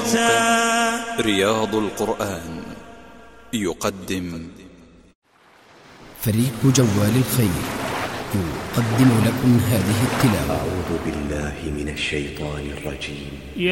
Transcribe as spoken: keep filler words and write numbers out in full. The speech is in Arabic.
موتى. رياض القرآن يقدم فريق جوال الخير يقدم لكم هذه التلاوة. أعوذ بالله من الشيطان الرجيم.